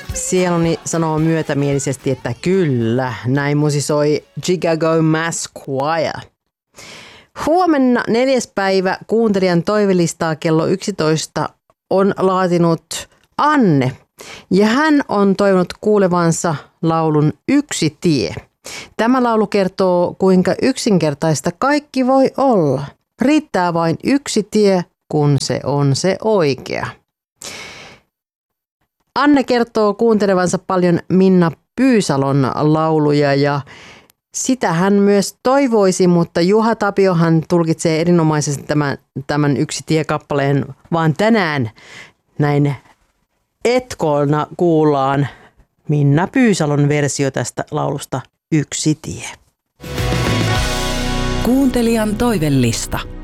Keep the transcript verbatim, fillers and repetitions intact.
Sieluni sanoo myötämielisesti, että kyllä, näin musisoi Chicago Mass Choir. Huomenna neljäs päivä kuuntelijan toivelistaa kello yksitoista on laatinut Anne. Ja hän on toivonut kuulevansa laulun Yksi tie. Tämä laulu kertoo, kuinka yksinkertaista kaikki voi olla. Riittää vain yksi tie, kun se on se oikea. Anne kertoo kuuntelevansa paljon Minna Pyysalon lauluja ja sitä hän myös toivoisi, mutta Juha Tapiohan tulkitsee erinomaisesti tämän, tämän Yksi tie-kappaleen, vaan tänään näin etkoona kuullaan Minna Pyysalon versio tästä laulusta Yksi tie. Kuuntelijan toivellista.